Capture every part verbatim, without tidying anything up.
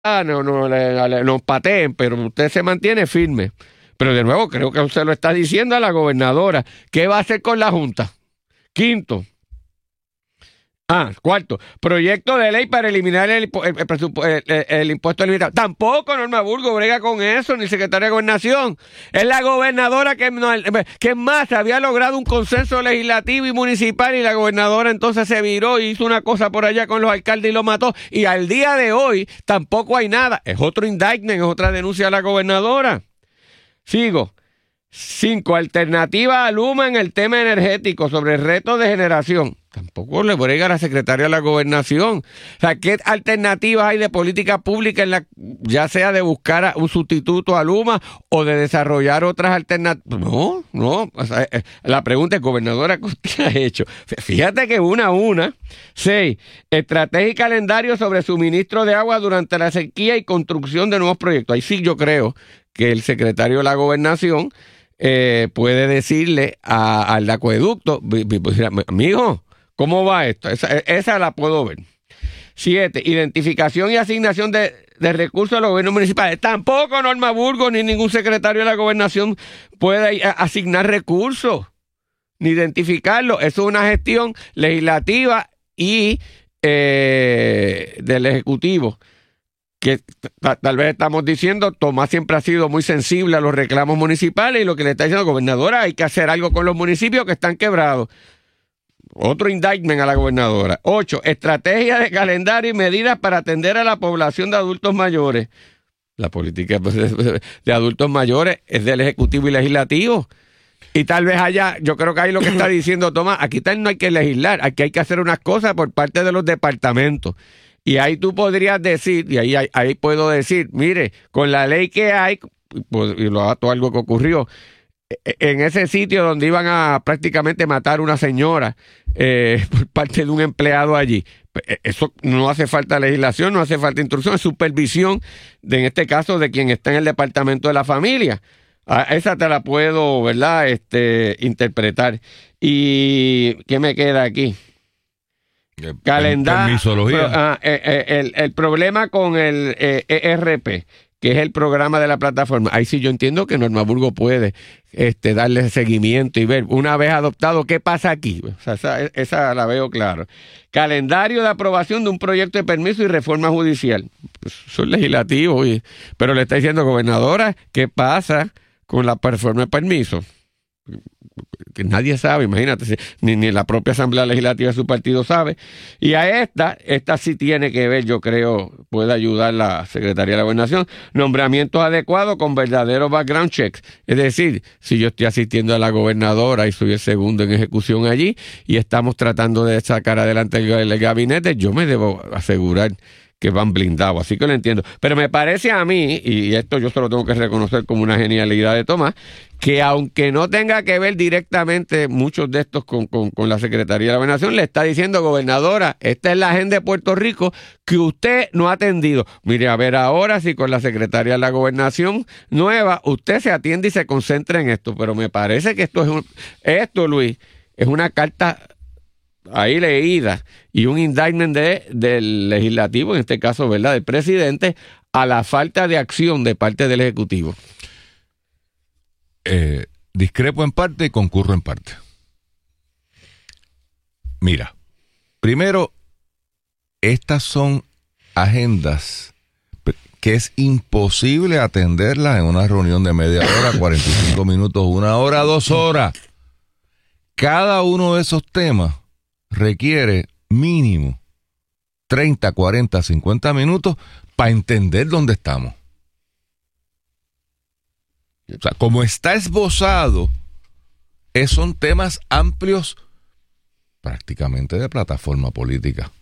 ah, no, no, le, le, nos pateen, pero usted se mantiene firme. Pero de nuevo, creo que usted lo está diciendo a la gobernadora. ¿Qué va a hacer con la Junta? Quinto. Ah, cuarto, proyecto de ley para eliminar el, el, el, el, el impuesto limitado. Tampoco Norma Burgos brega con eso, ni el secretario de Gobernación. Es la gobernadora que, que más había logrado un consenso legislativo y municipal, y la gobernadora entonces se viró y hizo una cosa por allá con los alcaldes y lo mató. Y al día de hoy tampoco hay nada. Es otro indictment, es otra denuncia a la gobernadora. Sigo. Cinco, alternativa a Luma en el tema energético sobre el reto de generación. Tampoco le brega a la secretaria de la Gobernación. O sea, ¿qué alternativas hay de política pública, en la, ya sea de buscar un sustituto a Luma o de desarrollar otras alternativas? No, no. O sea, la pregunta es, gobernadora, ¿qué usted ha hecho? Fíjate que una a una. Seis, estrategia y calendario sobre suministro de agua durante la sequía y construcción de nuevos proyectos. Ahí sí yo creo que el secretario de la Gobernación eh, puede decirle a, al acueducto, amigo, ¿cómo va esto? Esa, esa la puedo ver. Siete, identificación y asignación de, de recursos a los gobiernos municipales. Tampoco Norma Burgos ni ningún secretario de la Gobernación puede asignar recursos, ni identificarlos. Eso es una gestión legislativa y eh, del Ejecutivo. Que tal vez estamos diciendo, Tomás siempre ha sido muy sensible a los reclamos municipales, y lo que le está diciendo, gobernadora, hay que hacer algo con los municipios que están quebrados. Otro indictment a la gobernadora. Ocho, estrategia de calendario y medidas para atender a la población de adultos mayores. La política de adultos mayores es del Ejecutivo y Legislativo. Y tal vez haya, yo creo que ahí lo que está diciendo Tomás, aquí tal no hay que legislar, aquí hay que hacer unas cosas por parte de los departamentos. Y ahí tú podrías decir, y ahí, ahí, ahí puedo decir, mire, con la ley que hay, y lo dato algo que ocurrió, en ese sitio donde iban a prácticamente matar a una señora eh, por parte de un empleado allí, eso no hace falta legislación, no hace falta instrucción, es supervisión, de, en este caso, de quien está en el departamento de la familia. A esa te la puedo, ¿verdad?, este, interpretar. ¿Y qué me queda aquí? Calendario. Ah, eh, el, el problema con el eh, E R P, que es el programa de la plataforma. Ahí sí yo entiendo que Norma Burgos puede este, darle seguimiento y ver, una vez adoptado, qué pasa aquí. O sea, esa, esa la veo claro. Calendario de aprobación de un proyecto de permiso y reforma judicial. Pues, eso es legislativo, y, pero le está diciendo, gobernadora, ¿qué pasa con la reforma de permiso? Que nadie sabe, imagínate, ni, ni la propia Asamblea Legislativa de su partido sabe. Y a esta, esta sí tiene que ver, yo creo, puede ayudar la Secretaría de la Gobernación, nombramientos adecuados con verdaderos background checks. Es decir, si yo estoy asistiendo a la gobernadora y soy el segundo en ejecución allí y estamos tratando de sacar adelante el, el gabinete, yo me debo asegurar que van blindados, así que lo entiendo. Pero me parece a mí, y esto yo solo tengo que reconocer como una genialidad de Tomás, que aunque no tenga que ver directamente muchos de estos con, con, con la Secretaría de la Gobernación, le está diciendo, gobernadora, esta es la agenda de Puerto Rico que usted no ha atendido. Mire, a ver ahora si con la Secretaría de la Gobernación nueva, usted se atiende y se concentra en esto. Pero me parece que esto es un, esto, Luis, es una carta ahí leída y un indictment de, del legislativo, en este caso, ¿verdad?, del presidente, a la falta de acción de parte del Ejecutivo. Eh, discrepo en parte y concurro en parte. Mira, primero, estas son agendas que es imposible atenderlas en una reunión de media hora, cuarenta y cinco minutos, una hora, dos horas. Cada uno de esos temas requiere mínimo treinta, cuarenta, cincuenta minutos para entender dónde estamos. O sea, como está esbozado, es, son temas amplios prácticamente de plataforma política.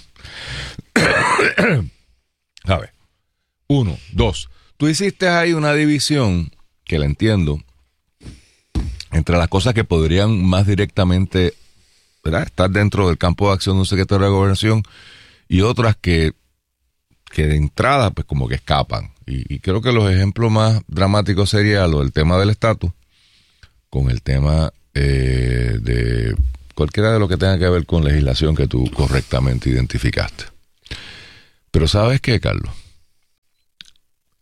A ver, uno, dos. Tú hiciste ahí una división, que la entiendo, entre las cosas que podrían más directamente, ¿verdad?, estar dentro del campo de acción de un secretario de Gobernación, y otras que, que de entrada pues como que escapan. Y, y creo que los ejemplos más dramáticos serían lo del tema del estatus, con el tema eh, de cualquiera de lo que tenga que ver con legislación que tú correctamente identificaste. Pero ¿sabes qué, Carlos?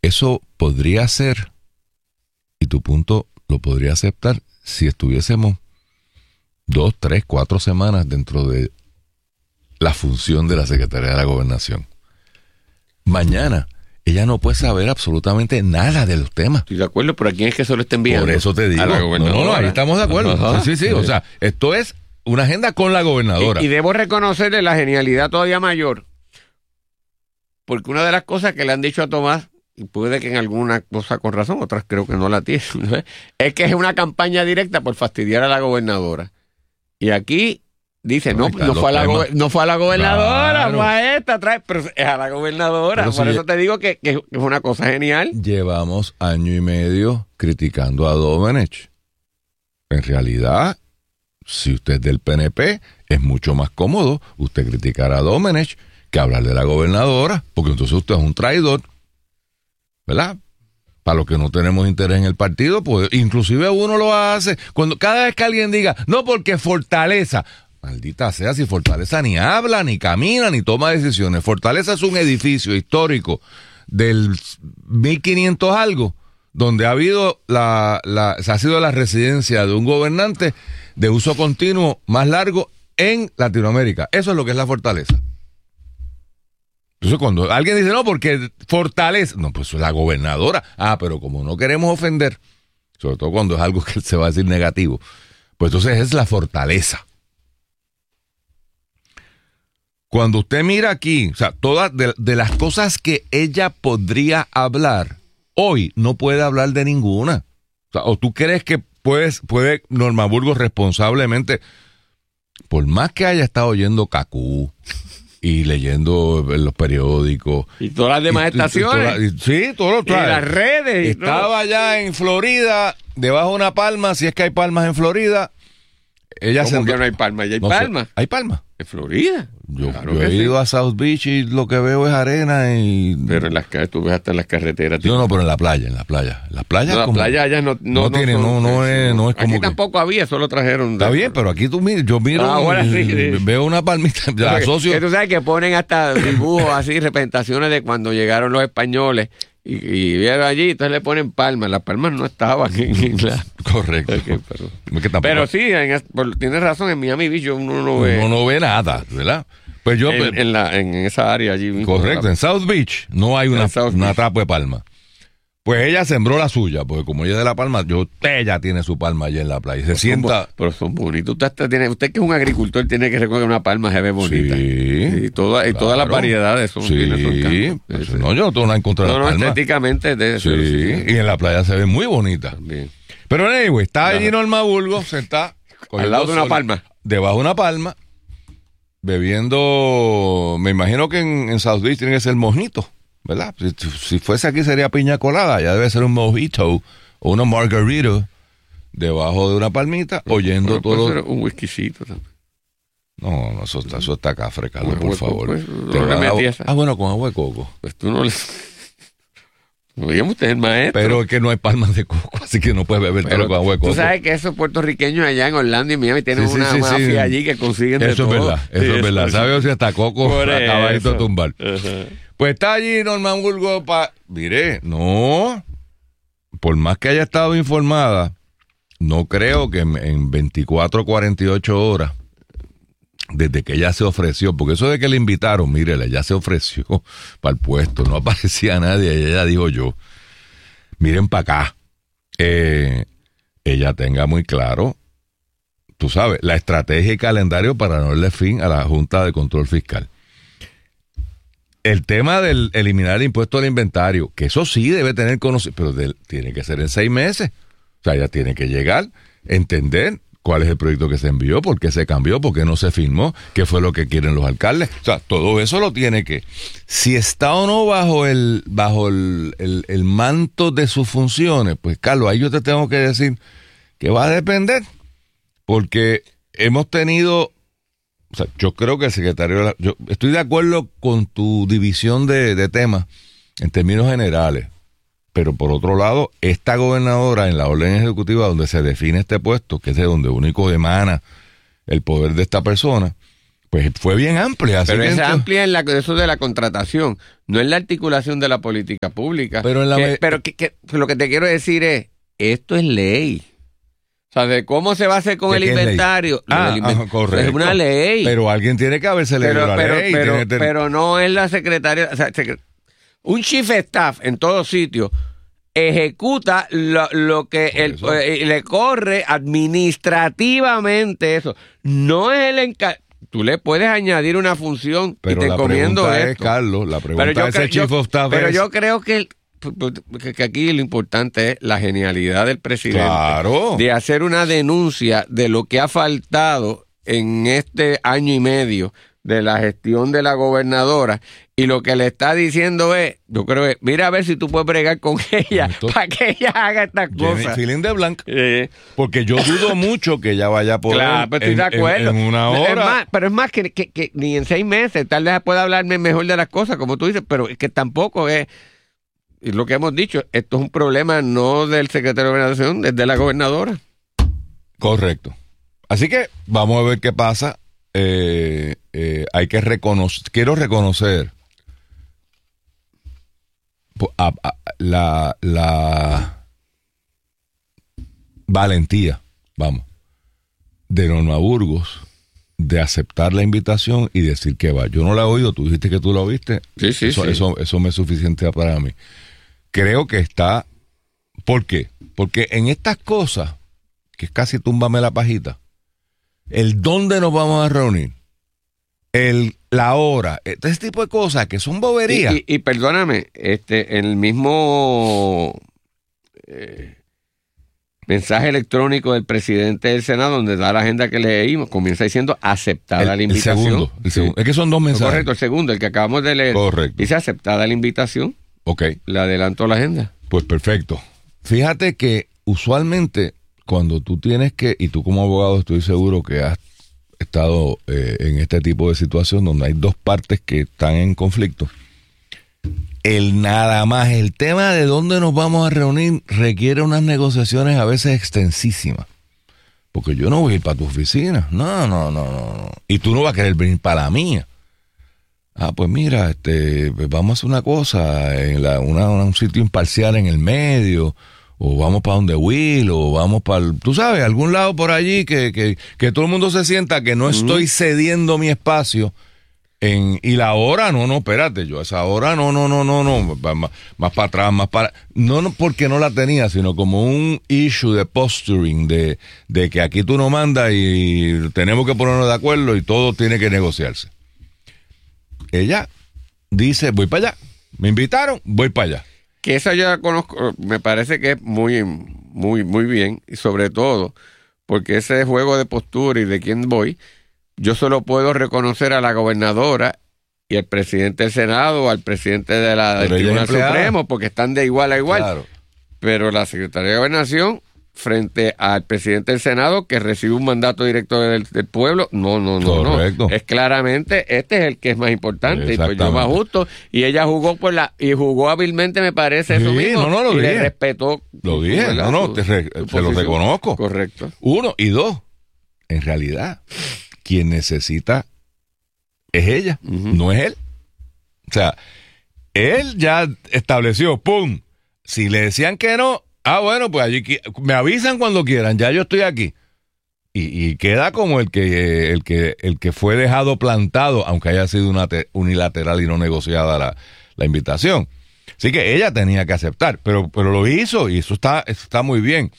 eso podría ser, y tu punto lo podría aceptar, si estuviésemos dos, tres, cuatro semanas dentro de la función de la Secretaría de la Gobernación. Mañana, ella no puede saber absolutamente nada de los temas. Estoy de acuerdo, pero ¿a quién es que se lo está enviando? Por eso te digo. A la no, gobernadora. no, ahí estamos de acuerdo. Ajá. Sí, sí, sí. O sea, esto es una agenda con la gobernadora. Y, y debo reconocerle la genialidad todavía mayor, porque una de las cosas que le han dicho a Tomás, y puede que en alguna cosa con razón, otras creo que no la tiene, ¿no? Es que es una campaña directa por fastidiar a la gobernadora. Y aquí dice, no, no, fue, a la go- no fue a la gobernadora, Claro. fue a esta, trae, pero es a la gobernadora. Pero por si eso te digo que, que es una cosa genial. Llevamos año y medio criticando a Domenech. En realidad, si usted es del P N P, es mucho más cómodo usted criticar a Domenech que hablar de la gobernadora, porque entonces usted es un traidor, ¿verdad? Para los que no tenemos interés en el partido, pues inclusive uno lo hace. Cuando cada vez que alguien diga, no, porque Fortaleza, maldita sea, si Fortaleza ni habla, ni camina, ni toma decisiones. Fortaleza es un edificio histórico del mil quinientos algo, donde ha habido la, la, se ha sido la residencia de un gobernante de uso continuo más largo en Latinoamérica. Eso es lo que es la Fortaleza. Entonces cuando alguien dice, no, porque Fortaleza, no, pues la gobernadora, ah, pero como no queremos ofender, sobre todo cuando es algo que se va a decir negativo, pues entonces es la Fortaleza. Cuando usted mira aquí, o sea, todas de, de las cosas que ella podría hablar, hoy no puede hablar de ninguna. O sea, o tú crees que puedes, puede Norma Burgos responsablemente, por más que haya estado oyendo Cacú y leyendo en los periódicos. Y todas las demás y, estaciones. Y, y, sí, todo lo trae. Y las redes. Y Estaba todo. allá en Florida, debajo de una palma, si es que hay palmas en Florida. Ella ¿Cómo se que no hay palma? ¿Ya hay no sé, palma? ¿Hay palma? ¿En Florida? Yo, Claro yo que he sí. ido a South Beach y lo que veo es arena y... Pero en las calles, tú ves hasta en las carreteras. No, no, pero en la playa, en la playa. En la playa, No, la como- playa allá no, no, no tiene, son- no, no es, no es como Aquí que- tampoco había, solo trajeron. Está bien, pero aquí tú miras, yo miro, Ah, ahora sí, sí. veo una palmita, la Porque- asocio. que tú sabes que ponen hasta dibujos así, representaciones de cuando llegaron los españoles y, y vieron allí, entonces le ponen palmas. Las palmas no estaban en, en la... Correcto. Ok, pero, Es que tampoco- pero sí, en es- por- tienes razón, en Miami Beach uno no ve, uno no ve nada, ¿verdad? Pues yo, en, en, la, en esa área allí mismo. correcto, en South Beach no hay una, En South una Beach. trapo de palma. Pues ella sembró la suya, porque como ella es de La Palma, yo, ella tiene su palma allá en la playa. Y se Son sienta... bo- Pero son bonitos. Usted, hasta tiene, usted que es un agricultor tiene que recoger una palma se ve bonita. Sí, y, toda, y todas las claro. variedades son. Sí, tienen su encanto. pues, Sí, sí. no, yo no tengo nada en contra de No, la no, palma. estéticamente de Sí, eso. Sí, y en la playa se ve muy bonita. también. Pero anyway, está allí Ajá. Norma Burgos, sentada Al lado de una sol- palma. Debajo de una palma, bebiendo, me imagino que en, en South Beach tiene que ser mojito, ¿verdad? Si, si fuese aquí sería piña colada, ya debe ser un mojito o una margarita debajo de una palmita, oyendo Pero puede todo. ser un whiskycito también. No, no, eso está, eso está cafre, Carlos, Con por agua de favor. coco, pues, Te no le va a- metí esa. ah, bueno, con agua de coco. Pues tú no le. No digamos usted es el maestro. Pero es que no hay palmas de coco, así que no puedes beber Pero todo con agua de coco. tú sabes que esos puertorriqueños allá en Orlando y Miami tienen Sí, sí, una sí, mafia sí. allí que consiguen de Eso es todo. verdad, eso Sí, es verdad. ¿Sabes si hasta coco Por acabadito eso. a tumbar? Ajá. Pues está allí Norman Burgos para... Mire, no, por más que haya estado informada, no creo que en, en veinticuatro, cuarenta y ocho horas, desde que ella se ofreció, porque eso de que le invitaron, mírela, ella se ofreció para el puesto, no aparecía nadie, y ella dijo yo, miren para acá, eh, ella tenga muy claro, tú sabes, la estrategia y calendario para no darle fin a la Junta de Control Fiscal. El tema del eliminar el impuesto al inventario, que eso sí debe tener conocimiento, pero de- tiene que ser en seis meses. O sea, ella tiene que llegar, entender cuál es el proyecto que se envió, por qué se cambió, por qué no se firmó, qué fue lo que quieren los alcaldes. O sea, todo eso lo tiene que... Si está o no bajo el bajo el, el, el manto de sus funciones, pues Carlos, ahí yo te tengo que decir que va a depender, porque hemos tenido... O sea, yo creo que el secretario... de la- yo estoy de acuerdo con tu división de, de temas en términos generales, pero por otro lado, esta gobernadora en la orden ejecutiva donde se define este puesto, que es de donde único emana el poder de esta persona, Pues fue bien amplia. Así pero que es entonces, amplia en la, eso de la contratación, no en la articulación de la política pública. Pero, en la que, me... pero que, que, lo que te quiero decir es, esto es ley. O sea, de cómo se va a hacer con el inventario. Ah, del invent... ah, correcto. Es una ley. Pero alguien tiene que haberse leído la pero, ley. Pero, tiene que... pero no es la secretaria. O sea, secret... Un chief staff en todos sitios ejecuta lo, lo que el, eh, le corre administrativamente eso. No es el encargado. Tú le puedes añadir una función pero y te la encomiendo pregunta esto. Es, Carlos, la pregunta pero yo es cre- el chief yo, of staff Pero es... yo creo que, que, que aquí lo importante es la genialidad del presidente. Claro. De hacer una denuncia de lo que ha faltado en este año y medio de la gestión de la gobernadora, y lo que le está diciendo es, yo creo que, mira a ver si tú puedes bregar con ella Esto, para que ella haga estas cosas. Feeling de blanco. Eh, porque yo dudo mucho que ella vaya a poder claro, pero estoy en, de acuerdo. En, en una hora. Es más, pero es más que, que, que ni en seis meses, tal vez pueda hablarme mejor de las cosas, como tú dices, pero es que tampoco es, es lo que hemos dicho, esto es un problema no del secretario de Gobernación, es de la gobernadora. Correcto. Así que vamos a ver qué pasa. Eh, eh, hay que reconocer, quiero reconocer a, a, la, la valentía, vamos, de Norma Burgos de aceptar la invitación y decir que va. Yo no la he oído, tú dijiste que tú la oíste. Sí, sí, eso, sí. Eso, eso me es suficiente para mí. Creo que está... ¿Por qué? Porque en estas cosas, que es casi túmbame la pajita, el dónde nos vamos a reunir, el la hora, este tipo de cosas que son boberías. Y, y, y perdóname, este, en el mismo eh, mensaje electrónico del presidente del Senado, donde da la agenda que leímos, comienza diciendo aceptada el, la invitación. El segundo, el segundo. Sí. Es que son dos mensajes. Correcto, el segundo, el que acabamos de leer. Correcto. Dice aceptada la invitación. Ok. Le adelanto la agenda. Pues perfecto. Fíjate que usualmente cuando tú tienes que, y tú como abogado estoy seguro que has estado eh, en este tipo de situación donde hay dos partes que están en conflicto, el nada más, el tema de dónde nos vamos a reunir requiere unas negociaciones a veces extensísimas. Porque yo no voy a ir para tu oficina. No, no, no, no. Y tú no vas a querer venir para la mía. Ah, pues mira, este, pues vamos a hacer una cosa, en la, una, un sitio imparcial en el medio, o vamos para donde Will, o vamos para, el, tú sabes, algún lado por allí que, que, que todo el mundo se sienta que no estoy cediendo mi espacio. En, y la hora, no, no, espérate, yo a esa hora, no, no, no, no, no, más, más para atrás, más para... No, no porque no la tenía, sino como un issue de posturing, de, de que aquí tú no mandas y tenemos que ponernos de acuerdo y todo tiene que negociarse. Ella dice, voy para allá, me invitaron, voy para allá. Que esa yo la conozco, me parece que es muy, muy, muy bien, y sobre todo porque ese juego de postura y de quién voy, yo solo puedo reconocer a la gobernadora y al presidente del Senado o al presidente de la, del Tribunal Supremo, porque están de igual a igual. Claro. Pero la Secretaría de Gobernación, frente al presidente del Senado, que recibe un mandato directo del, del pueblo, no, no, no, Correcto. no. Es claramente, este es el que es más importante, y pues yo me ajusto, y ella jugó por la, y jugó hábilmente, me parece, eso sí, mismo, no, no, lo y dije. le respetó. Lo dije, no, no, te re, te lo reconozco. Correcto. Uno, y dos, en realidad, quien necesita es ella, uh-huh. no es él. O sea, él ya estableció, ¡pum! Si le decían que no, ah, bueno, pues allí me avisan cuando quieran, ya yo estoy aquí. Y, y queda como el que, el que el que fue dejado plantado, aunque haya sido una te, unilateral y no negociada la, la invitación. Así que ella tenía que aceptar, pero, pero lo hizo y eso está, eso está muy bien.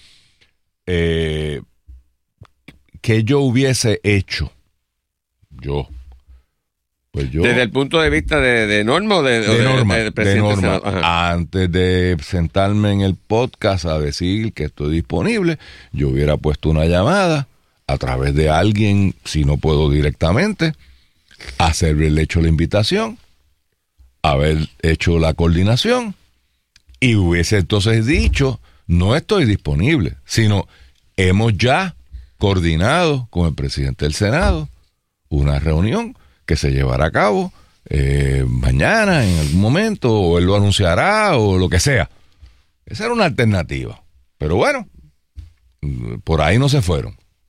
Eh, ¿Qué yo hubiese hecho? Yo. Pues yo. Desde el punto de vista de, de Norma o de, de, de Norma, de, de, de Norma. Antes de sentarme en el podcast a decir que estoy disponible, yo hubiera puesto una llamada a través de alguien, si no puedo directamente, haberle hecho la invitación, haber hecho la coordinación y hubiese entonces dicho, no estoy disponible, sino hemos ya coordinado con el presidente del Senado una reunión que se llevará a cabo eh, mañana en algún momento, o él lo anunciará o lo que sea. Esa era una alternativa. Pero bueno, por ahí no se fueron.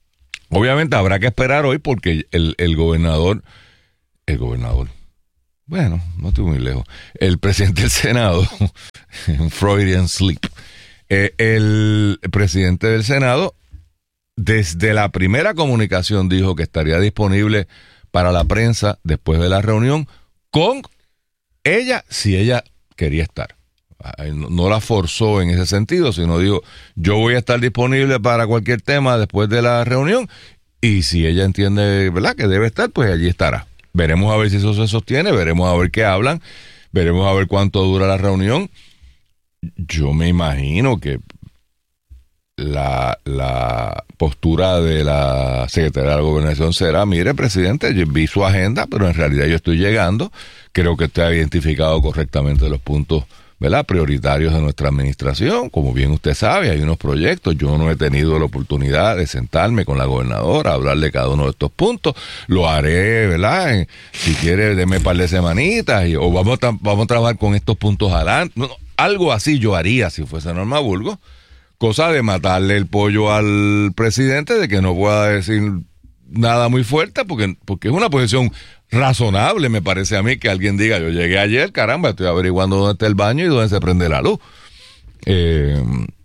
Obviamente habrá que esperar hoy porque el, el gobernador, el gobernador, bueno, no estoy muy lejos, el presidente del Senado, un Freudian slip, eh, el presidente del Senado, desde la primera comunicación dijo que estaría disponible para la prensa después de la reunión con ella, si ella quería estar. No la forzó en ese sentido, sino dijo, yo voy a estar disponible para cualquier tema después de la reunión, y si ella entiende, ¿verdad?, que debe estar, pues allí estará. Veremos a ver si eso se sostiene, veremos a ver qué hablan, veremos a ver cuánto dura la reunión. Yo me imagino que la, la postura de la secretaria de la Gobernación será, mire, presidente, yo vi su agenda, pero en realidad yo estoy llegando, creo que usted ha identificado correctamente los puntos, ¿verdad?, prioritarios de nuestra administración. Como bien usted sabe, hay unos proyectos. Yo no he tenido la oportunidad de sentarme con la gobernadora a hablar de cada uno de estos puntos. Lo haré, ¿verdad? Si quiere, deme un par de semanitas y, o vamos a, vamos a trabajar con estos puntos adelante. No, no, algo así yo haría si fuese Norma Burgos. Cosa de matarle el pollo al presidente, de que no pueda decir nada muy fuerte, porque, porque es una posición razonable, me parece a mí, que alguien diga, yo llegué ayer, caramba, estoy averiguando dónde está el baño y dónde se prende la luz. Eh,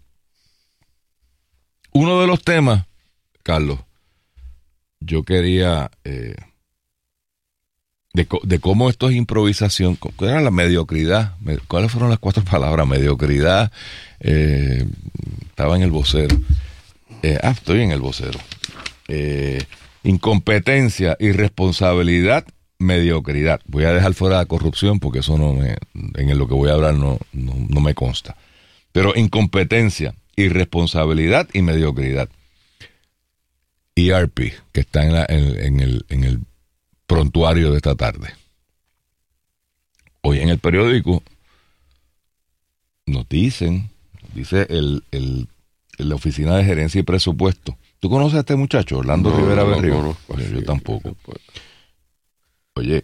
uno de los temas, Carlos, yo quería, eh, de, de cómo esto es improvisación, ¿cuál era la mediocridad? ¿Cuáles fueron las cuatro palabras? Mediocridad, eh, estaba en el vocero. Eh, ah, estoy en el vocero. Eh, incompetencia, irresponsabilidad, mediocridad. Voy a dejar fuera la corrupción porque eso no me, en lo que voy a hablar no, no, no me consta. Pero incompetencia, irresponsabilidad y mediocridad. E R P, que está en, la, en, en, el, en el prontuario de esta tarde. Hoy en el periódico nos dicen, dice el, el, la Oficina de Gerencia y Presupuesto. ¿Tú conoces a este muchacho, Orlando no, Rivera Berrío? No, no, no, yo sí, tampoco. Oye,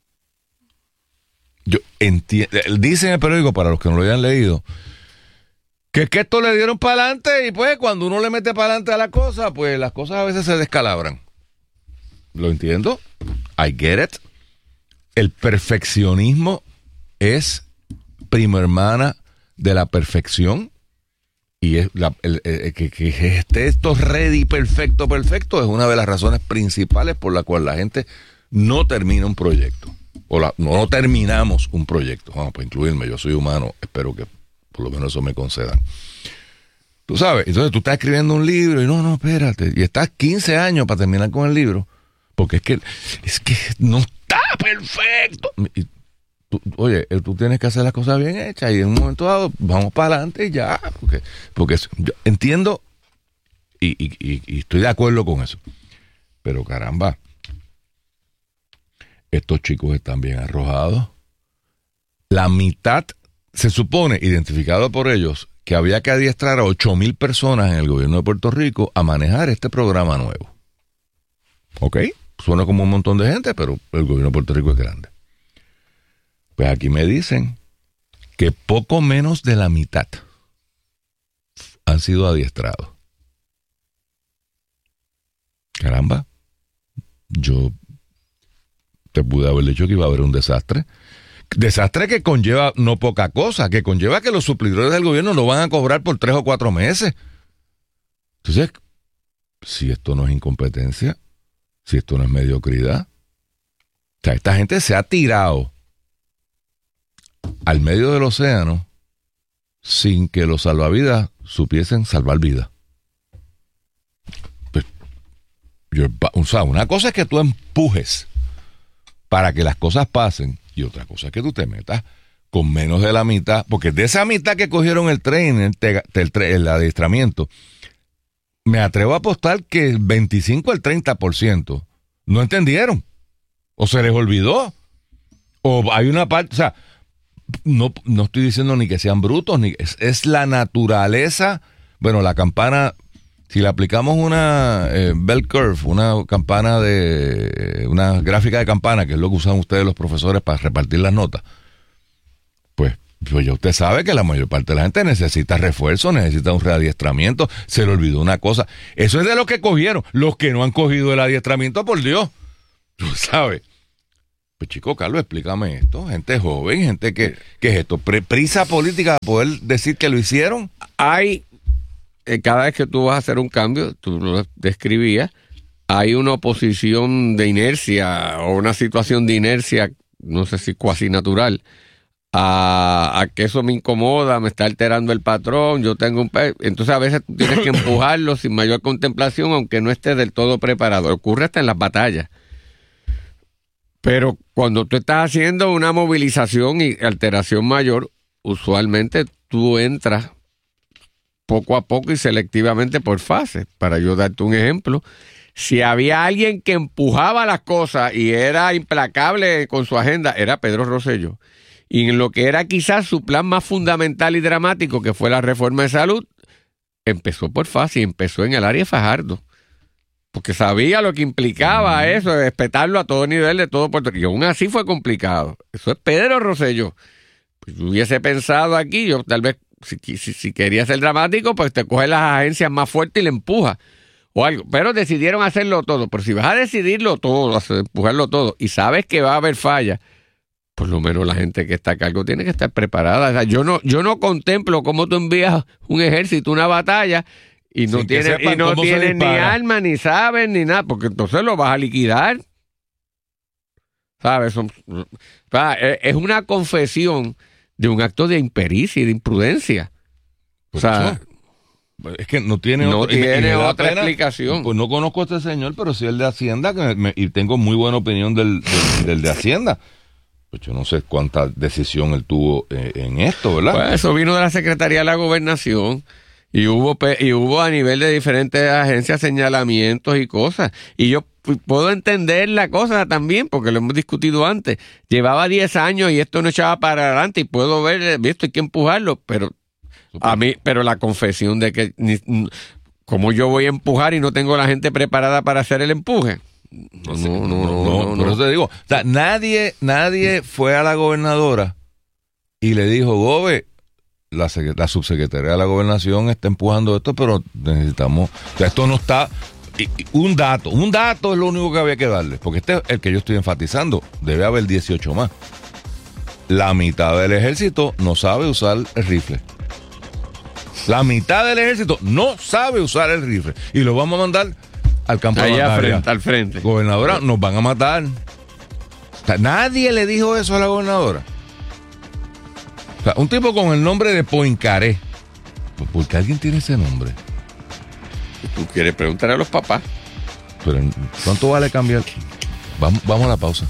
yo entiendo, dice en el periódico, para los que no lo hayan leído, que es que esto le dieron para adelante y pues cuando uno le mete para adelante a la cosa, pues las cosas a veces se descalabran. ¿Lo entiendo? I get it. El perfeccionismo es prima hermana de la perfección. Y es la, el, el, que, que esté esto ready, perfecto, perfecto, es una de las razones principales por la cual la gente no termina un proyecto. O la, no, no terminamos un proyecto. Vamos, para incluirme, yo soy humano, espero que por lo menos eso me concedan. Tú sabes, entonces tú estás escribiendo un libro y no, no, espérate, y estás quince años para terminar con el libro, porque es que, es que no está perfecto. Y, Tú, oye, tú tienes que hacer las cosas bien hechas y en un momento dado vamos para adelante y ya, porque, porque yo entiendo y, y, y, y estoy de acuerdo con eso, pero caramba, estos chicos están bien arrojados. La mitad, se supone, identificado por ellos, que había que adiestrar a ocho mil personas en el gobierno de Puerto Rico a manejar este programa nuevo. ¿Ok? Suena como un montón de gente, pero el gobierno de Puerto Rico es grande. Pues aquí me dicen que poco menos de la mitad han sido adiestrados. Caramba, yo te pude haber dicho que iba a haber un desastre. Desastre que conlleva no poca cosa, que conlleva que los suplidores del gobierno lo van a cobrar por tres o cuatro meses. Entonces, si esto no es incompetencia, si esto no es mediocridad, o sea, esta gente se ha tirado al medio del océano sin que los salvavidas supiesen salvar vidas. Pues, yo, o sea, una cosa es que tú empujes para que las cosas pasen y otra cosa es que tú te metas con menos de la mitad, porque de esa mitad que cogieron el tren, el, el, el adiestramiento, me atrevo a apostar que el veinticinco al treinta por ciento no entendieron o se les olvidó o hay una parte, o sea, No, no estoy diciendo ni que sean brutos, ni es, es la naturaleza. Bueno, la campana, si le aplicamos una eh, bell curve, una campana de, una gráfica de campana, que es lo que usan ustedes los profesores para repartir las notas, pues Pues ya usted sabe que la mayor parte de la gente necesita refuerzo, necesita un readiestramiento. Se le olvidó una cosa. Eso es de los que cogieron. Los que no han cogido el adiestramiento, por Dios. Tú sabes. Pues chico, Carlos, explícame esto. Gente joven, gente que... ¿Qué es esto? ¿Prisa política para poder decir que lo hicieron? Hay... Eh, cada vez que tú vas a hacer un cambio, tú lo describías, hay una oposición de inercia o una situación de inercia, no sé si cuasi natural, a, a que eso me incomoda, me está alterando el patrón, yo tengo un... Pe- Entonces a veces tú tienes que empujarlo sin mayor contemplación, aunque no estés del todo preparado. Ocurre hasta en las batallas. Pero cuando tú estás haciendo una movilización y alteración mayor, usualmente tú entras poco a poco y selectivamente por fases. Para yo darte un ejemplo, si había alguien que empujaba las cosas y era implacable con su agenda, era Pedro Rosselló. Y en lo que era quizás su plan más fundamental y dramático, que fue la reforma de salud, empezó por fase y empezó en el área de Fajardo. Porque sabía lo que implicaba eso, de respetarlo a todo nivel de todo Puerto Rico. Y aún así fue complicado. Eso es Pedro Rosselló. Pues yo hubiese pensado aquí, yo tal vez, si, si, si quería ser dramático, pues te coge las agencias más fuertes y le empuja. O algo. Pero decidieron hacerlo todo. Pero si vas a decidirlo todo, a empujarlo todo, y sabes que va a haber fallas, por lo menos la gente que está a cargo tiene que estar preparada. O sea, yo no, yo no contemplo cómo tú envías un ejército, una batalla, y no tienen, y no tienen ni armas, ni saben, ni nada, porque entonces lo vas a liquidar. ¿Sabes? Son, o sea, es una confesión de un acto de impericia y de imprudencia. O sea, es que no tiene, no otro, tiene y, y otra pena, explicación. Pues no conozco a este señor, pero sí el de Hacienda, que me, y tengo muy buena opinión del, del, del de Hacienda. Pues yo no sé cuánta decisión él tuvo eh, en esto, ¿verdad? Pues eso vino de la Secretaría de la Gobernación. Y hubo y hubo a nivel de diferentes agencias señalamientos y cosas. Y yo puedo entender la cosa también, porque lo hemos discutido antes. Llevaba diez años y esto no echaba para adelante, y puedo ver, esto hay que empujarlo, pero a mí, pero la confesión de que ni, ¿cómo yo voy a empujar y no tengo la gente preparada para hacer el empuje? No, no, no, no, no, no, por eso te digo. O sea, nadie, nadie fue a la gobernadora y le dijo, Gobe, La, la subsecretaría de la Gobernación está empujando esto, pero necesitamos... O sea, esto no está... Y, y un dato, un dato es lo único que había que darle, porque este es el que yo estoy enfatizando. Debe haber dieciocho más. La mitad del ejército no sabe usar el rifle. La mitad del ejército no sabe usar el rifle. Y lo vamos a mandar al campo de batalla. Frente, al frente. Gobernadora, nos van a matar. O sea, nadie le dijo eso a la gobernadora. O sea, un tipo con el nombre de Poincaré. ¿Por qué alguien tiene ese nombre? Tú quieres preguntar a los papás. Pero ¿cuánto vale cambiar? Vamos, vamos a la pausa.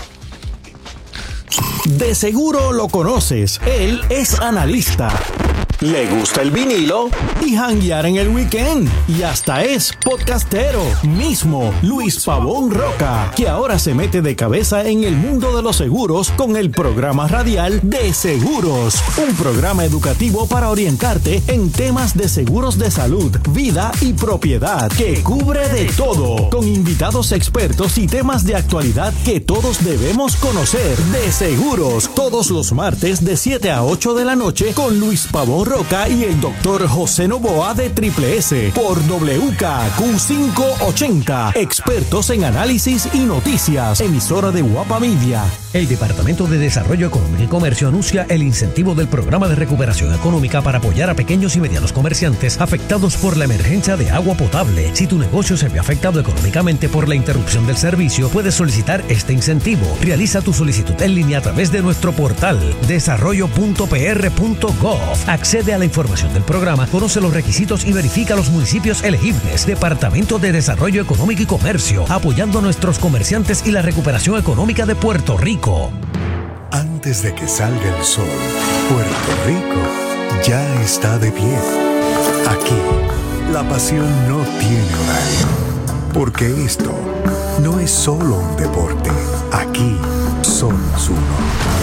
De seguro lo conoces. Él es analista. Le gusta el vinilo y janguear en el weekend. Y hasta es podcastero. Mismo Luis Pavón Roca, que ahora se mete de cabeza en el mundo de los seguros con el programa radial De Seguros. Un programa educativo para orientarte en temas de seguros de salud, vida y propiedad, que cubre de todo. Con invitados expertos y temas de actualidad que todos debemos conocer. De Seguros, todos los martes de siete a ocho de la noche con Luis Pavón Roca y el doctor José Novoa de Triple S por W K Q quinientos ochenta. Expertos en análisis y noticias. Emisora de Guapa Media. El Departamento de Desarrollo Económico y Comercio anuncia el incentivo del Programa de Recuperación Económica para apoyar a pequeños y medianos comerciantes afectados por la emergencia de agua potable. Si tu negocio se ve afectado económicamente por la interrupción del servicio, puedes solicitar este incentivo. Realiza tu solicitud en línea a través de nuestro portal desarrollo punto p r punto gov. Accede a la información del programa, conoce los requisitos y verifica los municipios elegibles. Departamento de Desarrollo Económico y Comercio, apoyando a nuestros comerciantes y la recuperación económica de Puerto Rico. Antes de que salga el sol, Puerto Rico ya está de pie. Aquí, la pasión no tiene horario, porque esto no es solo un deporte. Aquí somos uno.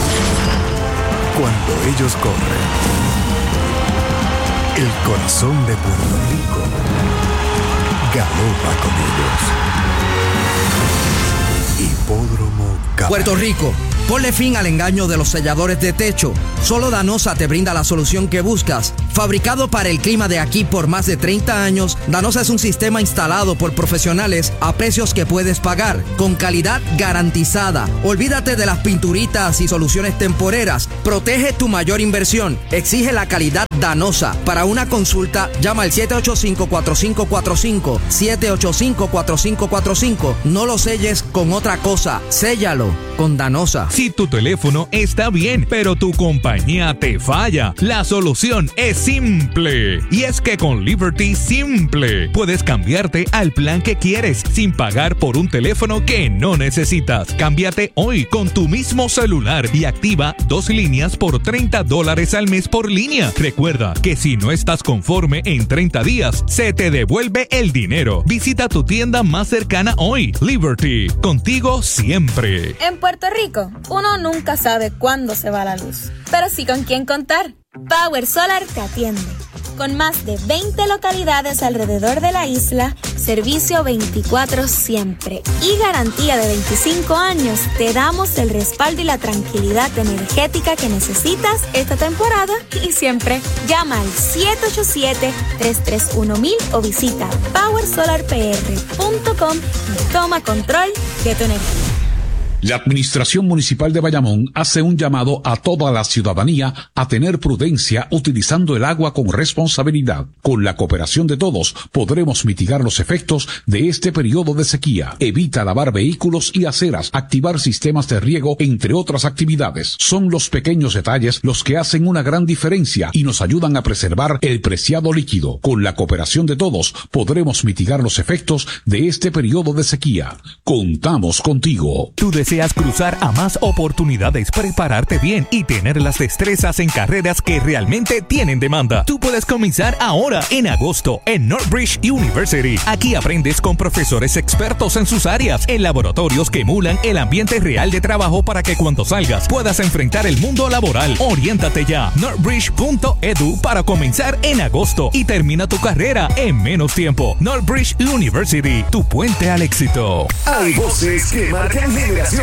Cuando ellos corren, el corazón de Puerto Rico galopa con ellos. Hipódromo Camarero. Puerto Rico, Ponle fin al engaño de los selladores de techo. Solo Danosa te brinda la solución que buscas. Fabricado para el clima de aquí por más de treinta años, Danosa es un sistema instalado por profesionales a precios que puedes pagar, con calidad garantizada. Olvídate de las pinturitas y soluciones temporeras. Protege tu mayor inversión. Exige la calidad Danosa. Para una consulta, llama al siete ocho cinco, cuatro cinco cuatro cinco, siete ocho cinco, cuatro cinco cuatro cinco. No lo selles con otra cosa. Séllalo con Danosa. Si tu teléfono está bien, pero tu compañía te falla, la solución es simple. Y es que con Liberty Simple puedes cambiarte al plan que quieres sin pagar por un teléfono que no necesitas. Cámbiate hoy con tu mismo celular y activa dos líneas por treinta dólares al mes por línea. Recuerda que si no estás conforme en treinta días, se te devuelve el dinero. Visita tu tienda más cercana hoy. Liberty, contigo siempre. En Puerto Rico, uno nunca sabe cuándo se va la luz, pero sí con quién contar. Power Solar te atiende. Con más de veinte localidades alrededor de la isla, servicio veinticuatro siempre y garantía de veinticinco años, te damos el respaldo y la tranquilidad energética que necesitas esta temporada y siempre. Llama al siete ocho siete, tres tres uno mil o visita power solar p r punto com y toma control de tu energía. La Administración Municipal de Bayamón hace un llamado a toda la ciudadanía a tener prudencia utilizando el agua con responsabilidad. Con la cooperación de todos, podremos mitigar los efectos de este periodo de sequía. Evita lavar vehículos y aceras, activar sistemas de riego, entre otras actividades. Son los pequeños detalles los que hacen una gran diferencia y nos ayudan a preservar el preciado líquido. Con la cooperación de todos, podremos mitigar los efectos de este periodo de sequía. Contamos contigo. Tú deseas cruzar a más oportunidades, prepararte bien y tener las destrezas en carreras que realmente tienen demanda. Tú puedes comenzar ahora en agosto en Northbridge University. Aquí aprendes con profesores expertos en sus áreas, en laboratorios que emulan el ambiente real de trabajo para que cuando salgas puedas enfrentar el mundo laboral. Oriéntate ya, northbridge punto edu para comenzar en agosto y termina tu carrera en menos tiempo. Northbridge University, tu puente al éxito. Hay voces que marcan generaciones.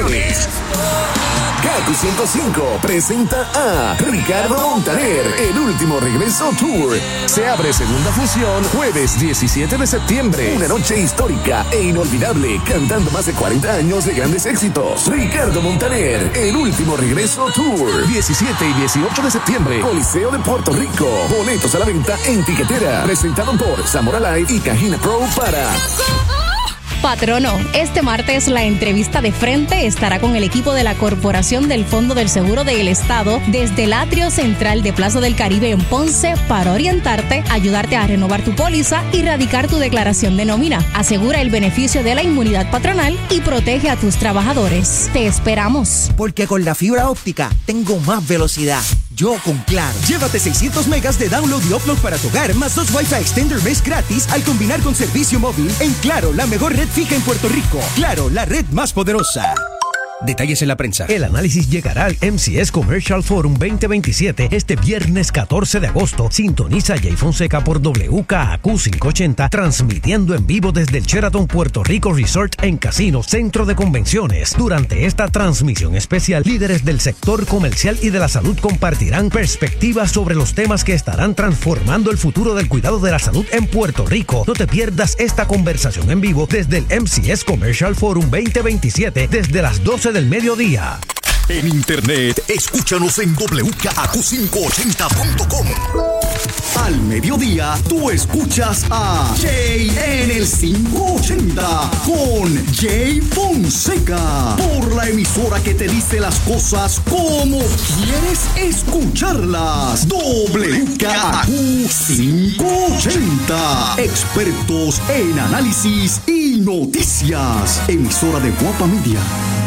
Kaku ciento cinco presenta a Ricardo Montaner, el último regreso tour. Se abre segunda función jueves diecisiete de septiembre. Una noche histórica e inolvidable, cantando más de cuarenta años de grandes éxitos. Ricardo Montaner, el último regreso tour. diecisiete y dieciocho de septiembre, Coliseo de Puerto Rico. Boletos a la venta en Tiquetera. Presentado por Zamora Live y Cajina Pro para... Patrono, este martes la entrevista de frente estará con el equipo de la Corporación del Fondo del Seguro del Estado desde el atrio central de Plaza del Caribe en Ponce para orientarte, ayudarte a renovar tu póliza y radicar tu declaración de nómina. Asegura el beneficio de la inmunidad patronal y protege a tus trabajadores. Te esperamos. Porque con la fibra óptica tengo más velocidad. Yo con Claro. Llévate seiscientos megas de download y upload para tu hogar, más dos Wi-Fi Extender Mesh gratis al combinar con servicio móvil en Claro, la mejor red fija en Puerto Rico. Claro, la red más poderosa. Detalles en la prensa. El análisis llegará al M C S Commercial Forum veinte veintisiete este viernes catorce de agosto. Sintoniza Jay Fonseca por W K A Q quinientos ochenta, transmitiendo en vivo desde el Sheraton Puerto Rico Resort en Casino Centro de Convenciones. Durante esta transmisión especial, líderes del sector comercial y de la salud compartirán perspectivas sobre los temas que estarán transformando el futuro del cuidado de la salud en Puerto Rico. No te pierdas esta conversación en vivo desde el M C S Commercial Forum veinte veintisiete desde las doce del mediodía. En internet, escúchanos en w k a q quinientos ochenta punto com. Al mediodía, tú escuchas a Jay en el quinientos ochenta con Jay Fonseca. Por la emisora que te dice las cosas como quieres escucharlas. W K A Q quinientos ochenta. Expertos en análisis y noticias. Emisora de Guapa Media.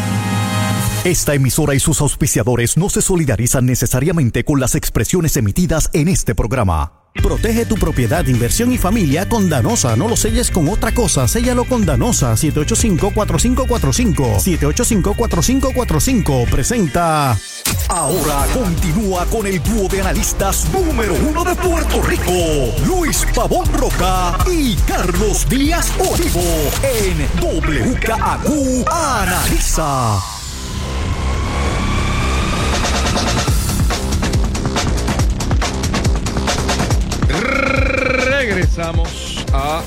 Esta emisora y sus auspiciadores no se solidarizan necesariamente con las expresiones emitidas en este programa. Protege tu propiedad, inversión y familia con Danosa. No lo selles con otra cosa. Séllalo con Danosa. siete ocho cinco, cuatro cinco cuatro cinco. siete ocho cinco, cuatro cinco cuatro cinco. Presenta. Ahora continúa con el dúo de analistas número uno de Puerto Rico, Luis Pavón Roca y Carlos Díaz Olivo, en W K A Q Analiza. regresamos a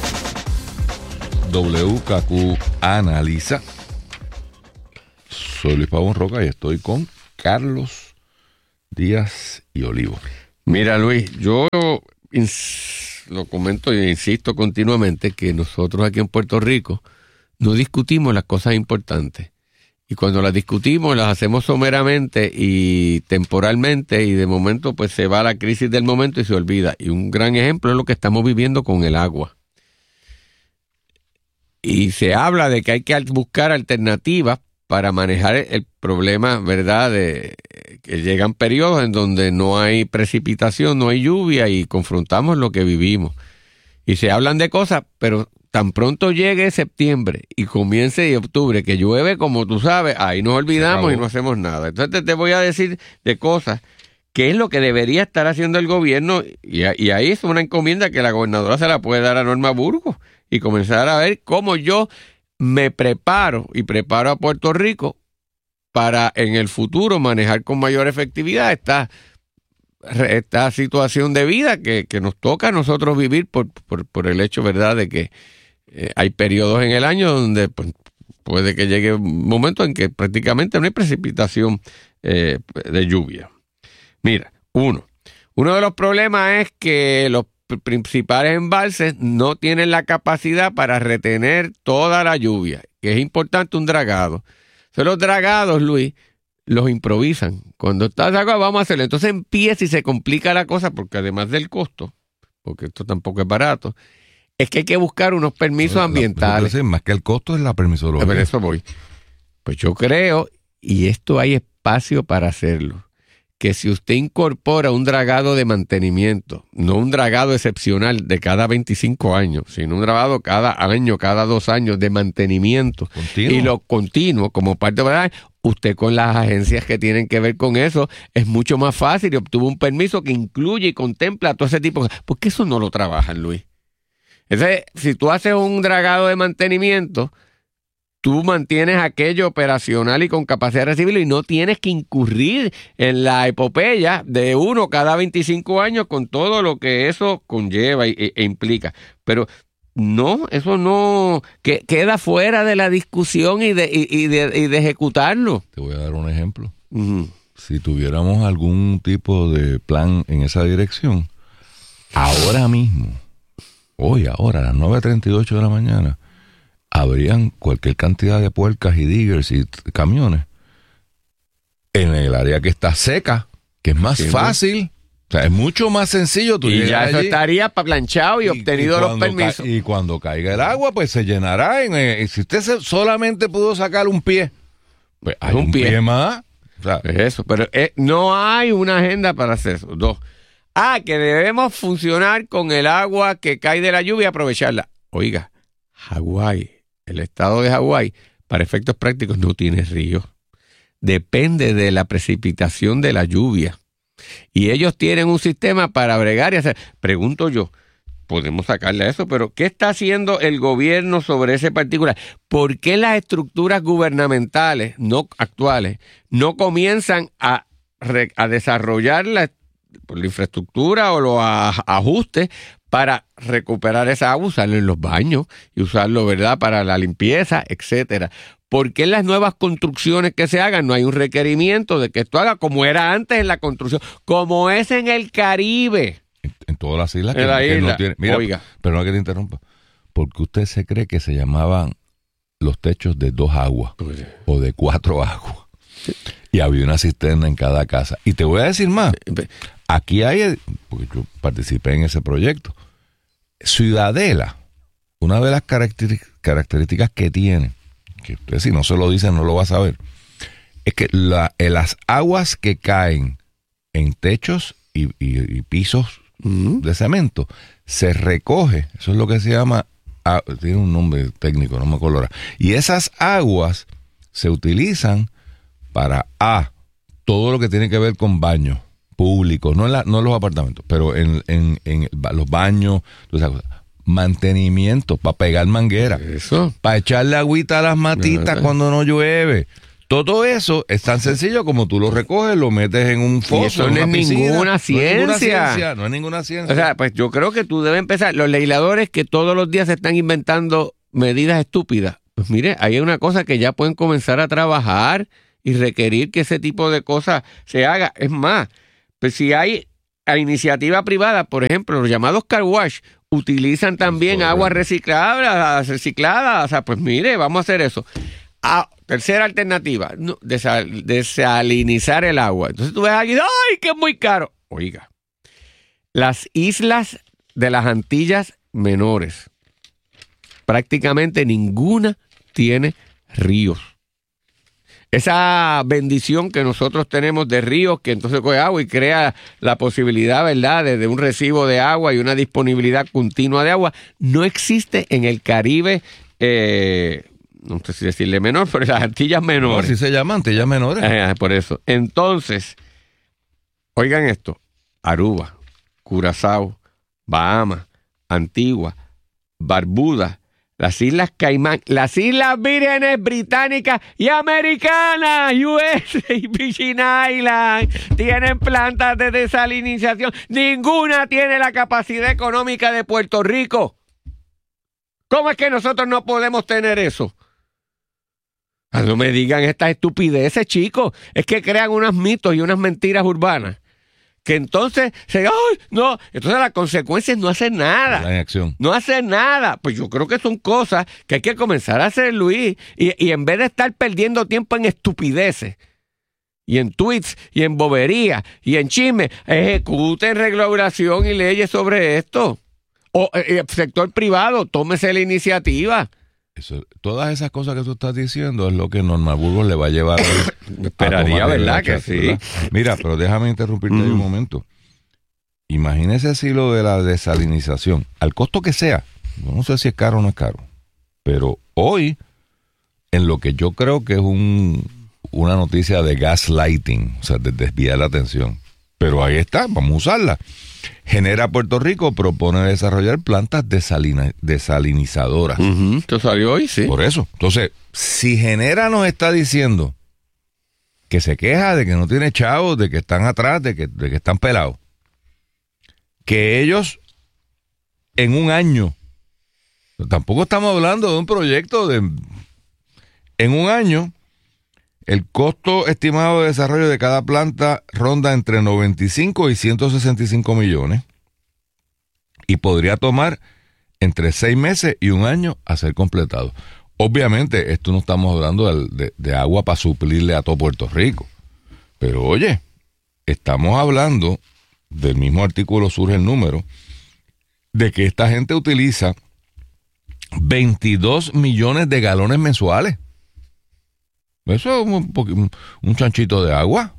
W K Q Analiza. Soy Luis Pavón Roca y estoy con Carlos Díaz y Olivo. Mira, Luis, yo ins- lo comento e insisto continuamente que nosotros aquí en Puerto Rico no discutimos las cosas importantes. Y cuando las discutimos, las hacemos someramente y temporalmente, y de momento pues se va la crisis del momento y se olvida. Y un gran ejemplo es lo que estamos viviendo con el agua. Y se habla de que hay que buscar alternativas para manejar el problema, ¿verdad?, de que llegan periodos en donde no hay precipitación, no hay lluvia y confrontamos lo que vivimos. Y se hablan de cosas, pero tan pronto llegue septiembre y comience octubre, que llueve como tú sabes, ahí nos olvidamos y no hacemos nada. Entonces te voy a decir de cosas que es lo que debería estar haciendo el gobierno, y, y ahí es una encomienda que la gobernadora se la puede dar a Norma Burgos y comenzar a ver cómo yo me preparo y preparo a Puerto Rico para en el futuro manejar con mayor efectividad esta, esta situación de vida que, que nos toca a nosotros vivir por, por, por el hecho, ¿verdad?, de que eh, hay periodos en el año donde pues, puede que llegue un momento en que prácticamente no hay precipitación eh, de lluvia. Mira, uno, uno de los problemas es que los principales embalses no tienen la capacidad para retener toda la lluvia, que es importante un dragado. Son los dragados, Luis, los improvisan. Cuando está agua, vamos a hacerlo. Entonces empieza y se complica la cosa, porque además del costo, porque esto tampoco es barato, es que hay que buscar unos permisos la, ambientales. La, más que el costo es la permisología. Pero eso voy. Pues yo creo, y esto hay espacio para hacerlo, que si usted incorpora un dragado de mantenimiento, no un dragado excepcional de cada veinticinco años, sino un dragado cada año, cada dos años de mantenimiento, continuo. Y lo continuo como parte de usted con las agencias que tienen que ver con eso, es mucho más fácil y obtuvo un permiso que incluye y contempla todo ese tipo de cosas. ¿Por qué eso no lo trabajan, Luis? Entonces, si tú haces un dragado de mantenimiento, tú mantienes aquello operacional y con capacidad de recibirlo y no tienes que incurrir en la epopeya de uno cada veinticinco años con todo lo que eso conlleva e, e implica. Pero no, eso no que, queda fuera de la discusión y de, y, y, de, y de ejecutarlo. Te voy a dar un ejemplo. Uh-huh. Si tuviéramos algún tipo de plan en esa dirección, ahora mismo, hoy, ahora, a las nueve treinta y ocho de la mañana, habrían cualquier cantidad de puercas y diggers y t- camiones en el área que está seca, que es más sí, fácil, o sea, es mucho más sencillo. Tú y ya eso allí, estaría planchado y, y obtenido y los permisos. Ca- y cuando caiga el agua, pues se llenará. En, eh, si usted se, solamente pudo sacar un pie, pues hay un, un pie. pie más. O sea, es eso, pero eh, no hay una agenda para hacer eso. Dos. Ah, que debemos funcionar con el agua que cae de la lluvia y aprovecharla. Oiga, Hawái, el estado de Hawái, para efectos prácticos no tiene río. Depende de la precipitación de la lluvia. Y ellos tienen un sistema para bregar y hacer. Pregunto yo, podemos sacarle a eso, pero ¿qué está haciendo el gobierno sobre ese particular? ¿Por qué las estructuras gubernamentales no actuales no comienzan a, a desarrollar la, la infraestructura o los ajustes para recuperar esa agua, usarlo en los baños y usarlo, ¿verdad?, para la limpieza, etcétera? ¿Por qué en las nuevas construcciones que se hagan no hay un requerimiento de que esto haga como era antes en la construcción, como es en el Caribe? En, en todas las islas que, que isla. no tienen. Mira, Oiga. Pero no que te interrumpa. Porque usted se cree que se llamaban los techos de dos aguas pues, o de cuatro aguas. Sí. Y había una cisterna en cada casa. Y te voy a decir más. Aquí hay, porque yo participé en ese proyecto, Ciudadela, una de las características que tiene, que usted si no se lo dice no lo va a saber, es que la, las aguas que caen en techos y, y, y pisos uh-huh. de cemento se recoge, eso es lo que se llama, ah, tiene un nombre técnico, no me acuerdo ahora, y esas aguas se utilizan para A, todo lo que tiene que ver con baños públicos, no en, la, no en los apartamentos, pero en, en, en los baños, esas cosas. Mantenimiento, para pegar manguera, eso, para echarle agüita a las matitas no, cuando no llueve. Todo eso es tan sencillo como tú lo recoges, lo metes en un foso. Y eso en no es una piscina. ninguna ciencia. No es ninguna ciencia. No es ninguna ciencia. O sea, pues yo creo que tú debes empezar. Los legisladores que todos los días se están inventando medidas estúpidas. Pues mire, hay una cosa que ya pueden comenzar a trabajar y requerir que ese tipo de cosas se haga. Es más, pues si hay a iniciativa privada, por ejemplo, los llamados car wash, utilizan también agua reciclada, reciclada. O sea, pues mire, vamos a hacer eso. Ah, tercera alternativa, no, desal, desalinizar el agua. Entonces tú ves aquí, ¡ay, que es muy caro! Oiga, las islas de las Antillas Menores, prácticamente ninguna tiene ríos. Esa bendición que nosotros tenemos de ríos, que entonces coge agua y crea la posibilidad, ¿verdad?, de, de un recibo de agua y una disponibilidad continua de agua, no existe en el Caribe, eh, no sé si decirle menor, pero en las Antillas Menores. No, así se llaman, Antillas Menores. Eh, por eso. Entonces, oigan esto, Aruba, Curazao, Bahamas, Antigua, Barbuda, las Islas Caimán, las Islas Vírgenes Británicas y Americanas, U S y Virgin Islands, tienen plantas de desalinización. Ninguna tiene la capacidad económica de Puerto Rico. ¿Cómo es que nosotros no podemos tener eso? No me digan estas estupideces, chicos. Es que crean unos mitos y unas mentiras urbanas. Que entonces, se, ¡ay, no! Entonces las consecuencias no hacen nada. La inacción. No hacen nada. Pues yo creo que son cosas que hay que comenzar a hacer, Luis. Y, y en vez de estar perdiendo tiempo en estupideces, y en tweets, y en bobería, y en chisme, ejecuten regulación y leyes sobre esto. O el eh, sector privado, tómese la iniciativa. Eso, todas esas cosas que tú estás diciendo es lo que Norma Burgos le va a llevar a esperaría, ¿verdad? Que sí. ¿verdad? Mira, pero déjame interrumpirte mm. ahí un momento. Imagínese si lo de la desalinización, al costo que sea, yo no sé si es caro o no es caro, pero hoy, en lo que yo creo que es un, una noticia de gaslighting, o sea, de desviar la atención, pero ahí está, vamos a usarla. Genera Puerto Rico propone desarrollar plantas desalina, desalinizadoras. Uh-huh. Esto salió hoy, sí. Por eso. Entonces, si Genera nos está diciendo que se queja de que no tiene chavos, de que están atrás, de que, de que están pelados, que ellos en un año, tampoco estamos hablando de un proyecto de... En un año, el costo estimado de desarrollo de cada planta ronda entre noventa y cinco y ciento sesenta y cinco millones y podría tomar entre seis meses y un año a ser completado. Obviamente, esto no estamos hablando de, de, de agua para suplirle a todo Puerto Rico. Pero oye, estamos hablando, del mismo artículo surge el número, de que esta gente utiliza veintidós millones de galones mensuales. Eso es un, un chanchito de agua.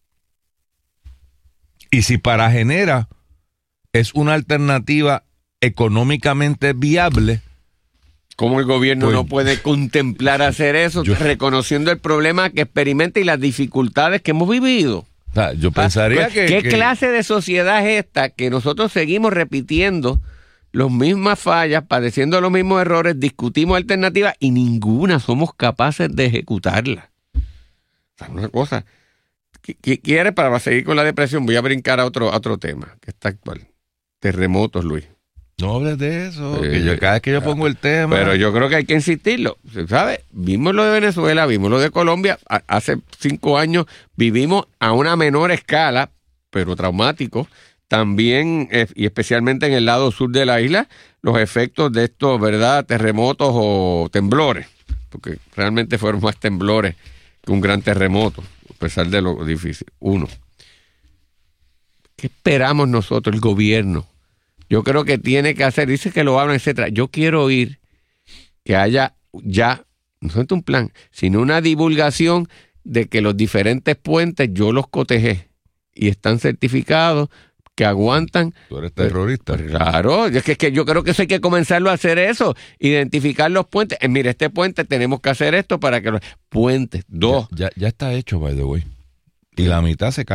Y si para Genera es una alternativa económicamente viable, ¿cómo el gobierno pues, no puede contemplar hacer eso, yo, reconociendo el problema que experimenta y las dificultades que hemos vivido? O sea, yo pensaría que... ¿Qué que, clase de sociedad es esta que nosotros seguimos repitiendo las mismas fallas, padeciendo los mismos errores, discutimos alternativas y ninguna somos capaces de ejecutarla? O sea, una cosa. ¿Qué quieres para seguir con la depresión? Voy a brincar a otro, a otro tema que está actual. Terremotos, Luis. No hables de eso, Eh, que yo, cada vez que yo pongo el tema... Pero yo creo que hay que insistirlo, ¿sabes? Vimos lo de Venezuela, vimos lo de Colombia. A- hace cinco años vivimos a una menor escala, pero traumático. También, eh, y especialmente en el lado sur de la isla, los efectos de estos, ¿verdad?, terremotos o temblores, porque realmente fueron más temblores que un gran terremoto, a pesar de lo difícil. Uno, ¿qué esperamos nosotros, el gobierno? Yo creo que tiene que hacer, dice que lo hablan, etcétera. Yo quiero oír que haya ya, no solamente un plan, sino una divulgación de que los diferentes puentes yo los cotejé y están certificados, que aguantan. Tú eres terrorista. Pues, claro, es que, es que yo creo que eso hay que comenzarlo a hacer eso, identificar los puentes. Eh, mira, este puente tenemos que hacer esto para que los puentes, dos. Ya, ya, ya está hecho, by the way. Y la mitad se caen.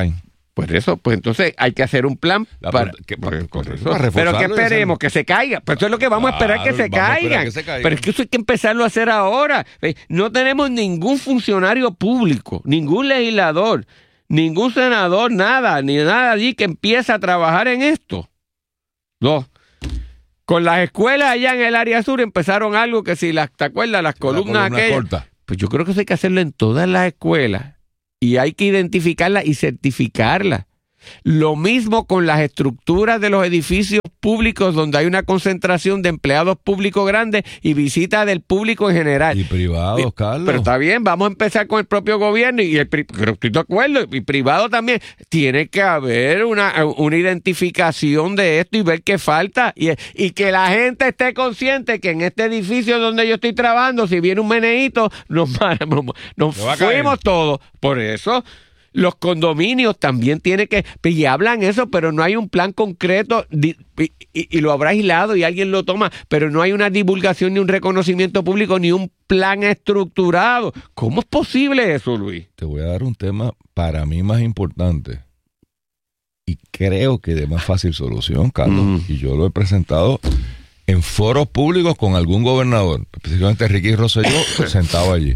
Pues eso, pues entonces hay que hacer un plan La, para, que, para, para, eso. para Pero que esperemos que se caiga. Pues eso es lo que vamos claro, a esperar que se caigan. Que se caigan. Pero es que eso hay que empezarlo a hacer ahora. No tenemos ningún funcionario público, ningún legislador, ningún senador, nada, ni nada allí que empiece a trabajar en esto. No. Con las escuelas allá en el área sur empezaron algo que si las, ¿te acuerdas? Las columnas columna aquellas. corta. Pues yo creo que eso hay que hacerlo en todas las escuelas. Y hay que identificarlas y certificarlas. Lo mismo con las estructuras de los edificios públicos donde hay una concentración de empleados públicos grandes y visita del público en general. Y privados, Carlos. Pero está bien, vamos a empezar con el propio gobierno y el pero estoy de acuerdo, y privado también. Tiene que haber una, una identificación de esto y ver qué falta y, y que la gente esté consciente que en este edificio donde yo estoy trabajando, si viene un meneíto, nos, nos fuimos todos. Por eso los condominios también tienen que, y hablan eso, pero no hay un plan concreto y, y, y lo habrá aislado y alguien lo toma, pero no hay una divulgación ni un reconocimiento público ni un plan estructurado. ¿Cómo es posible eso, Luis? Te voy a dar un tema para mí más importante y creo que de más fácil solución, Carlos, mm. y yo lo he presentado en foros públicos con algún gobernador, específicamente Ricky Rosselló, sentado allí.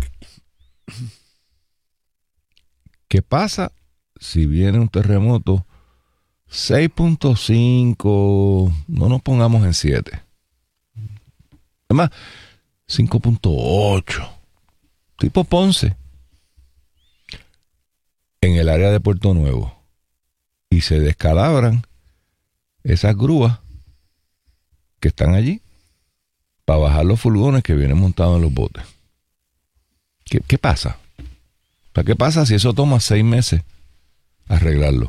¿Qué pasa si viene un terremoto seis punto cinco, no nos pongamos en siete, además cinco punto ocho, tipo Ponce, en el área de Puerto Nuevo, y se descalabran esas grúas que están allí para bajar los furgones que vienen montados en los botes? ¿Qué, qué pasa? ¿Qué pasa si eso toma seis meses arreglarlo?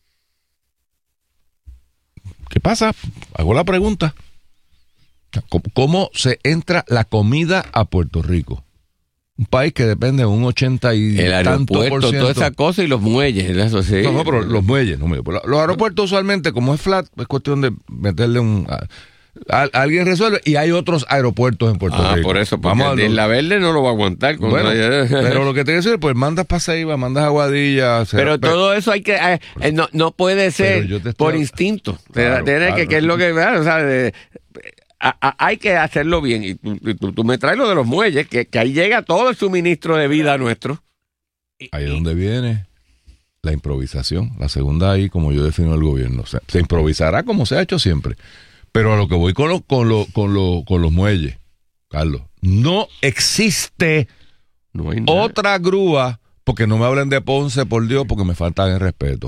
¿Qué pasa? Hago la pregunta. ¿Cómo se entra la comida a Puerto Rico? Un país que depende de un ochenta y el tanto aeropuerto, por ciento. toda esa cosa y los muelles, eso sí. No, no, pero los muelles, no, los aeropuertos usualmente, como es flat, es cuestión de meterle un... Alguien resuelve y hay otros aeropuertos en Puerto ah, Rico. Por eso, porque Vamos el, la Verde no lo va a aguantar. Bueno, pero lo que te quiero decir, pues mandas para Ceiba, mandas a Aguadilla. Pero, pero todo eso hay que eh, no, no puede ser por instinto. Claro, Tiene claro, que, que es lo que o sea, de, a, a, hay que hacerlo bien. Y tú, tú, tú me traes lo de los muelles, que, que ahí llega todo el suministro de vida nuestro. Ahí es donde viene la improvisación. La segunda ahí, como yo defino el gobierno. O sea, se improvisará como se ha hecho siempre. Pero a lo que voy con, lo, con, lo, con, lo, con los muelles, Carlos, no existe no hay otra grúa, porque no me hablen de Ponce, por Dios, porque me faltan el respeto.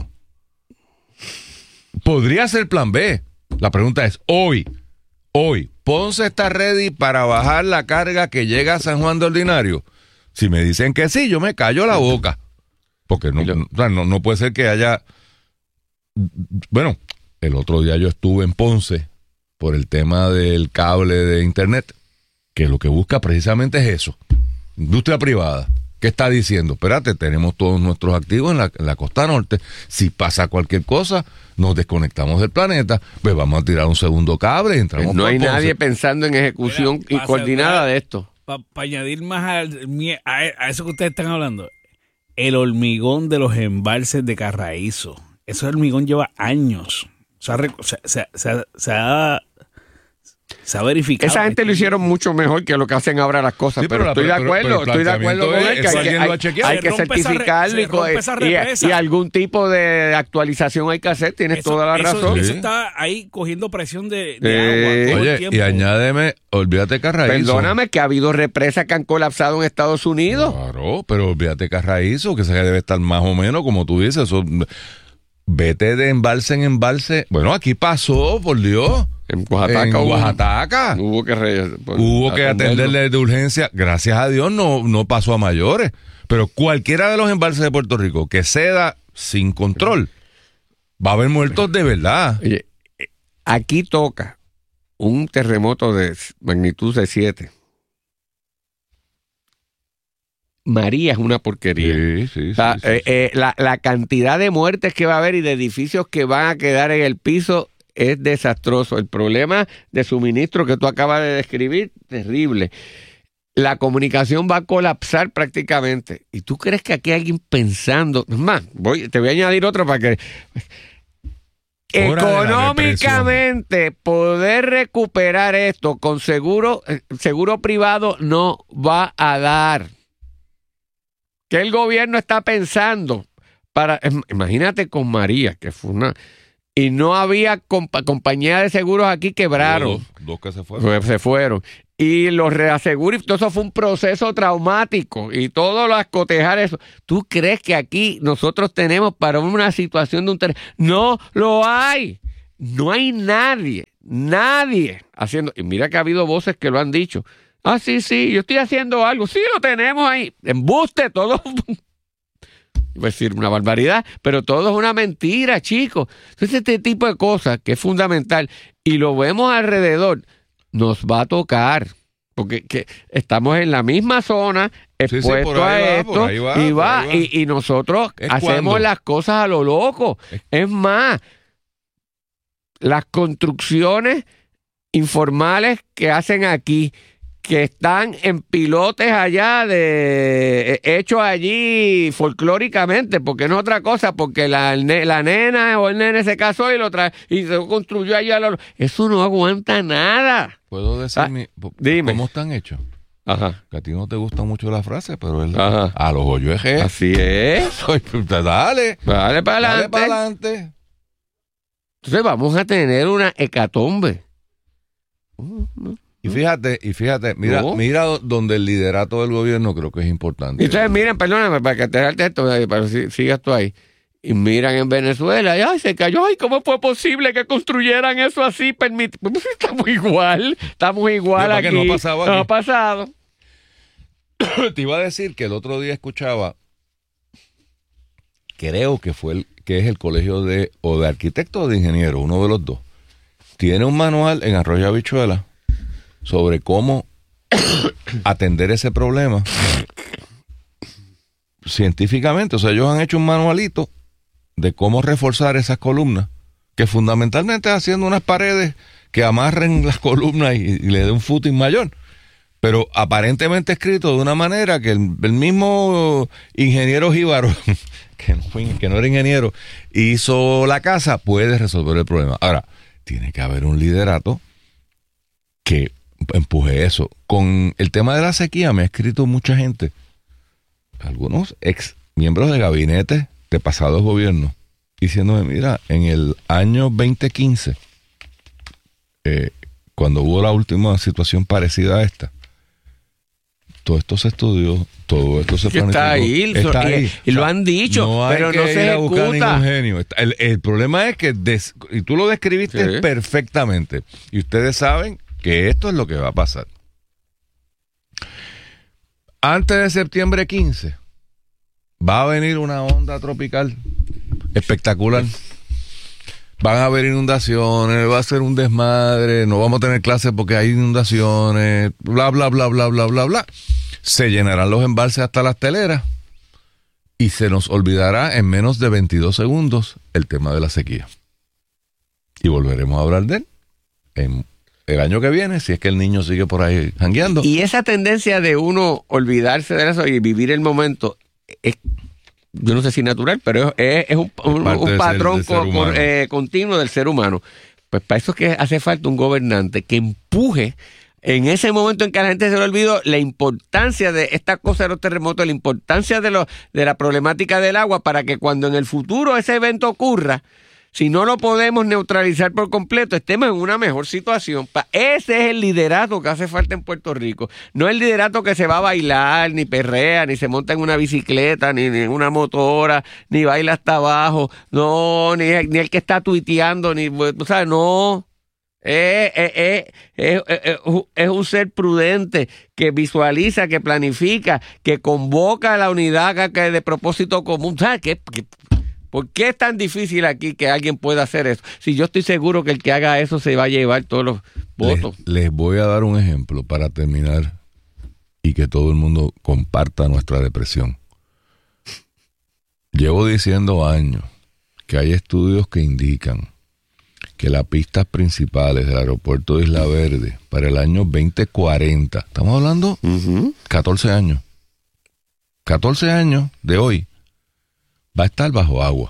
Podría ser plan B. La pregunta es, hoy, hoy, ¿Ponce está ready para bajar la carga que llega a San Juan de Ordinario? Si me dicen que sí, yo me callo la boca. Porque no, no, no, no puede ser que haya... Bueno, el otro día yo estuve en Ponce por el tema del cable de internet, que lo que busca precisamente es eso. Industria privada. ¿Qué está diciendo? Espérate, tenemos todos nuestros activos en la, en la costa norte. Si pasa cualquier cosa, nos desconectamos del planeta, pues vamos a tirar un segundo cable y entramos. Pues no hay nadie pensando en ejecución Mira, y coordinada para, de esto. Para pa añadir más al, a, a eso que ustedes están hablando, el hormigón de los embalses de Carraízo. Ese hormigón lleva años. Se ha, se, se, se, se ha, se ha verificado. Esa gente lo hicieron mucho mejor que lo que hacen ahora las cosas, sí, pero, pero estoy, pero, de acuerdo, pero, pero estoy de acuerdo con él que hay, que, hay, hay que certificarlo y, y, y algún tipo de actualización hay que hacer, tienes eso, toda la eso, razón. Eso sí. está ahí cogiendo presión de, de eh, agua todo oye, el tiempo. Y añádeme, olvídate Carraízo. Perdóname que ha habido represas que han colapsado en Estados Unidos. Claro, pero olvídate Carraízo, que se debe estar más o menos como tú dices, eso... Vete de embalse en embalse. Bueno, aquí pasó, por Dios. En Oaxaca. En Oaxaca. Hubo que, re, pues, hubo que atenderle de urgencia. Gracias a Dios no, no pasó a mayores. Pero cualquiera de los embalses de Puerto Rico que ceda sin control, va a haber muertos de verdad. Oye, aquí toca un terremoto de magnitud de siete. María es una porquería. Sí, sí, o sea, sí, sí, eh, sí. Eh, la, la cantidad de muertes que va a haber y de edificios que van a quedar en el piso es desastroso. El problema de suministro que tú acabas de describir, terrible. la comunicación va a colapsar prácticamente. ¿Y tú crees que aquí hay alguien pensando? Es más, voy, te voy a añadir otro para que... Económicamente, poder recuperar esto con seguro, seguro privado no va a dar. ¿Qué el gobierno está pensando? Para, imagínate con María, que fue una... Y no había compa- compañías de seguros aquí, quebraron. Dos, dos que se fueron. Se fueron. Y los reaseguros, todo eso fue un proceso traumático. Y todo lo escotejar eso. ¿Tú crees que aquí nosotros tenemos para una situación de un terremoto? No lo hay. No hay nadie, nadie haciendo. Y mira que ha habido voces que lo han dicho. Ah, sí, sí, yo estoy haciendo algo. Sí, lo tenemos ahí. Embuste, todo. Iba a decir una barbaridad, pero todo es una mentira, chicos. Entonces, este tipo de cosas que es fundamental y lo vemos alrededor, nos va a tocar. Porque que estamos en la misma zona, expuestos sí, sí, a va, esto, va, y va, va. Y, y nosotros hacemos cuando? las cosas a lo loco. Es, es más, las construcciones informales que hacen aquí, que están en pilotes allá, de hechos allí folclóricamente, porque no es otra cosa, porque la, la nena o el nene se casó y lo trae y se construyó allá. Lo, eso no aguanta nada. ¿Puedo decir ah, mi, dime. ¿Cómo están hechos? Ajá. Que a ti no te gusta mucho la frase, pero él, a los hoyos es. Así es. Dale. Dale para adelante. Dale para adelante. Entonces vamos a tener una hecatombe. Uh, no. Y fíjate, y fíjate, mira, no. mira donde el liderato del gobierno creo que es importante. Y ustedes miren, perdóname, para que te darte esto, para que sigas tú ahí. Y miran en Venezuela, y ay, se cayó, ay, ¿cómo fue posible que construyeran eso así? Permit- pues estamos igual, estamos igual aquí. No ha pasado aquí. No ha pasado. Te iba a decir que el otro día escuchaba, creo que fue el, que es el colegio de, o de arquitectos o de ingenieros, uno de los dos. Tiene un manual en Arroyo Habichuela sobre cómo atender ese problema científicamente. O sea, ellos han hecho un manualito de cómo reforzar esas columnas, que fundamentalmente es haciendo unas paredes que amarren las columnas y, y le den un footing mayor. Pero aparentemente escrito de una manera que el, el mismo ingeniero jíbaro, que no, fue, que no era ingeniero, hizo la casa, puede resolver el problema. Ahora, tiene que haber un liderato que empuje eso. Con el tema de la sequía me ha escrito mucha gente, algunos ex miembros de gabinete de pasados gobiernos, diciéndome, mira, en el año veinte quince, eh, cuando hubo la última situación parecida a esta, todo esto se estudió, todo esto se planificó. Está ahí, está y, ahí. y lo han dicho, no pero no se ejecuta. Genio. El, el problema es que, des, y tú lo describiste sí. perfectamente, y ustedes saben que esto es lo que va a pasar. Antes de septiembre quince, va a venir una onda tropical espectacular. Van a haber inundaciones, va a ser un desmadre, no vamos a tener clases porque hay inundaciones, bla, bla, bla, bla, bla, bla, bla. Se llenarán los embalses hasta las teleras y se nos olvidará en menos de veintidós segundos el tema de la sequía. Y volveremos a hablar de él en el año que viene, si es que el niño sigue por ahí jangueando. Y esa tendencia de uno olvidarse de eso y vivir el momento es, yo no sé si natural, pero es, es un, un, un patrón ser, con, con, eh, continuo del ser humano. Pues para eso es que hace falta un gobernante que empuje en ese momento en que a la gente se le olvidó la importancia de esta cosa de los terremotos, la importancia de, lo, de la problemática del agua, para que cuando en el futuro ese evento ocurra, si no lo podemos neutralizar por completo, estemos en una mejor situación. Ese es el liderato que hace falta en Puerto Rico. No el liderato que se va a bailar, ni perrea, ni se monta en una bicicleta, ni, ni en una motora, ni baila hasta abajo. No, ni, ni el que está tuiteando, ni, o sea, no. Es, es, es, es, es, es un ser prudente que visualiza, que planifica, que convoca a la unidad que de propósito común. ¿Sabes qué? ¿Por qué es tan difícil aquí que alguien pueda hacer eso? Si yo estoy seguro que el que haga eso se va a llevar todos los votos. Les, les voy a dar un ejemplo para terminar y que todo el mundo comparta nuestra depresión. Llevo diciendo años que hay estudios que indican que las pistas principales del aeropuerto de Isla Verde para el año veinte cuarenta, estamos hablando uh-huh. catorce años, catorce años de hoy, va a estar bajo agua.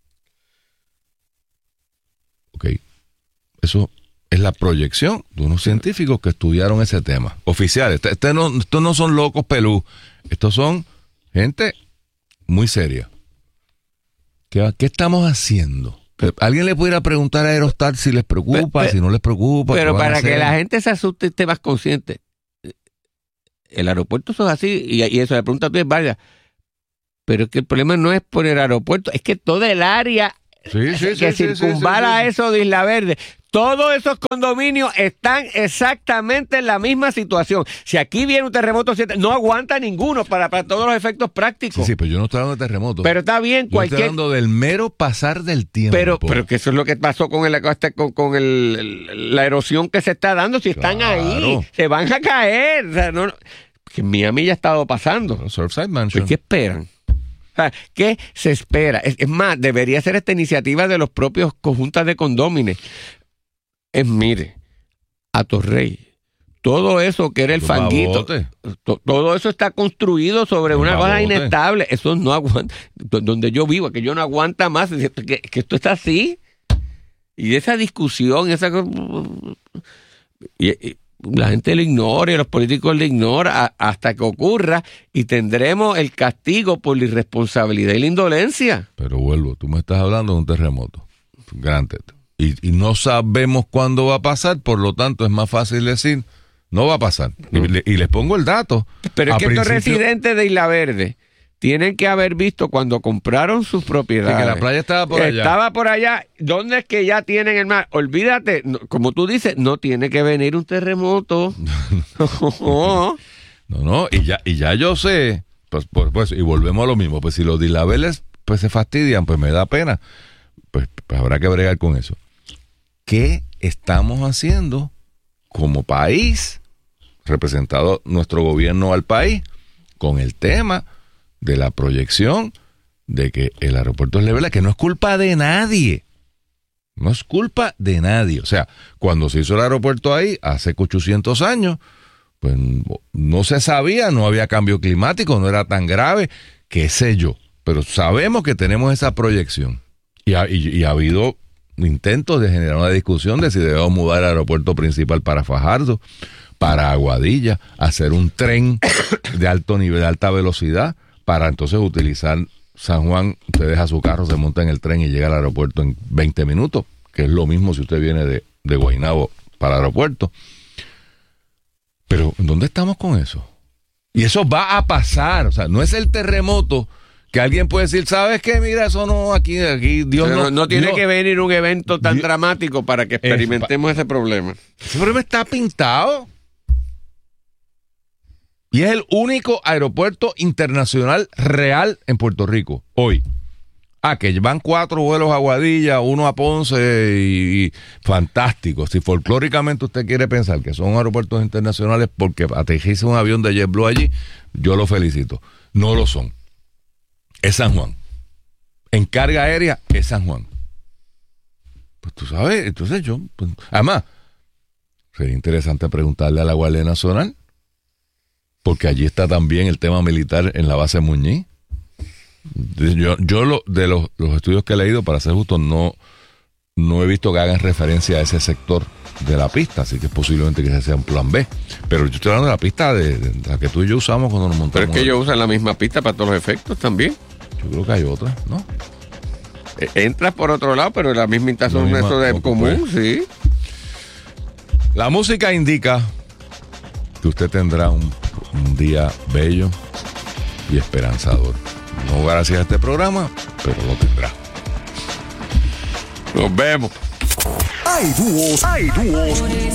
Ok, eso es la proyección de unos científicos que estudiaron ese tema, oficiales. Este, este no, estos no son locos pelú, estos son gente muy seria. ¿Qué, qué estamos haciendo? ¿Alguien le pudiera preguntar a Aerostar si les preocupa, pero, si no les preocupa? Pero para que la gente se asuste y esté más consciente, el aeropuerto eso es así, y, y eso, la pregunta tú es vaya, pero es que el problema no es por el aeropuerto, es que toda el área sí, sí, que sí, circunvala sí, sí, sí. eso de Isla Verde, todos esos condominios están exactamente en la misma situación. Si aquí viene un terremoto, no aguanta ninguno para, para todos los efectos prácticos. Sí, sí, pero yo no estoy hablando de terremoto. Pero está bien, yo cualquier... estoy hablando del mero pasar del tiempo. Pero, pero que eso es lo que pasó con, el, con, con el, el, la erosión que se está dando. Si están claro. ahí, se van a caer. O sea, no, que en Miami ya ha estado pasando. No, Surfside Mansion. Pues, ¿qué esperan? O sea, ¿qué se espera? Es, es más, debería ser esta iniciativa de los propios conjuntas de condóminos. Es, mire, Atorrey, todo eso que era el fanguito, to, todo eso está construido sobre un una cosa inestable. Eso no aguanta. Donde yo vivo, que yo no aguanta más, que, que esto está así. Y esa discusión, esa y, y la gente lo ignora y los políticos lo ignoran a, hasta que ocurra y tendremos el castigo por la irresponsabilidad y la indolencia. Pero vuelvo, tú me estás hablando de un terremoto. Grande. Y, y no sabemos cuándo va a pasar, por lo tanto es más fácil decir, no va a pasar. Y, le, y les pongo el dato. Pero es que principio... estos residentes de Isla Verde tienen que haber visto cuando compraron sus propiedades. Sí, que la playa estaba por allá. Estaba por allá. ¿Dónde es que ya tienen el mar? Olvídate, no, como tú dices, no tiene que venir un terremoto. no, no, y ya, y ya yo sé, pues, pues, pues, y volvemos a lo mismo, pues si los de Isla Verde pues se fastidian, pues me da pena. Pues, pues habrá que bregar con eso. ¿Qué estamos haciendo como país, representado nuestro gobierno al país, con el tema de la proyección de que el aeropuerto es Isla, que no es culpa de nadie? No es culpa de nadie. O sea, cuando se hizo el aeropuerto ahí, hace ochocientos años, pues no se sabía, no había cambio climático, no era tan grave, qué sé yo. Pero sabemos que tenemos esa proyección. Y ha, y, y ha habido intentos de generar una discusión de si debemos mudar el aeropuerto principal para Fajardo, para Aguadilla, hacer un tren de alto nivel, de alta velocidad, para entonces utilizar San Juan. Usted deja su carro, se monta en el tren y llega al aeropuerto en veinte minutos, que es lo mismo si usted viene de, de Guaynabo para el aeropuerto. Pero, ¿dónde estamos con eso? Y eso va a pasar, o sea, no es el terremoto que alguien puede decir, ¿sabes qué? Mira, eso no, aquí, aquí, Dios no... No, no tiene Dios, que venir un evento tan Dios, dramático para que experimentemos es, ese problema. Ese problema está pintado. Y es el único aeropuerto internacional real en Puerto Rico, hoy. Ah, que van cuatro vuelos a Aguadilla, uno a Ponce y, y fantástico. Si folclóricamente usted quiere pensar que son aeropuertos internacionales porque aterriza un avión de JetBlue allí, yo lo felicito. No lo son. Es San Juan. En carga aérea es San Juan. Pues tú sabes, entonces yo... Pues, además, sería interesante preguntarle a la Guardia Nacional, porque allí está también el tema militar en la base Muñiz. Yo, yo lo, de los, los estudios que he leído, para ser justo, no, no he visto que hagan referencia a ese sector de la pista, así que posiblemente que ese sea un plan B. Pero yo estoy hablando de la pista de, de la que tú y yo usamos cuando nos montamos. Pero es que ellos usan la misma pista para todos los efectos también. Yo creo que hay otra, ¿no? Eh, entras por otro lado, pero la misma son eso de común, pues. Sí. La música indica que usted tendrá un, un día bello y esperanzador. No gracias a este programa, pero lo tendrá. Nos vemos. Hay dúos, hay dúos